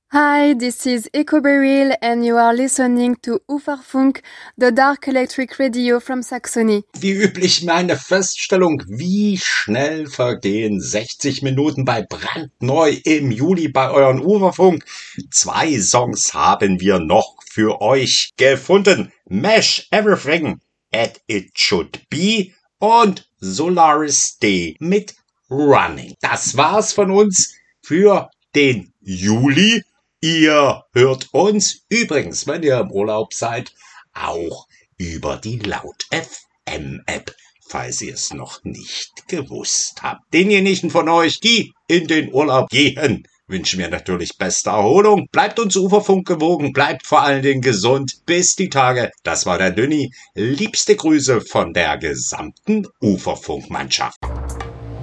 Hi, this is Ecoberyl and you are listening to Uferfunk, the dark electric radio from Saxony. Wie üblich meine Feststellung, wie schnell vergehen 60 Minuten bei brandneu im Juli bei euren Uferfunk. 2 Songs haben wir noch für euch gefunden. Mash Everything as It Should Be und Solaris Day mit Running. Das war's von uns für den Juli. Ihr hört uns übrigens, wenn ihr im Urlaub seid, auch über die Laut FM App, falls ihr es noch nicht gewusst habt. Denjenigen von euch, die in den Urlaub gehen, wünschen wir natürlich beste Erholung. Bleibt uns Uferfunk gewogen, bleibt vor allen Dingen gesund. Bis die Tage. Das war der Dünni. Liebste Grüße von der gesamten Uferfunkmannschaft.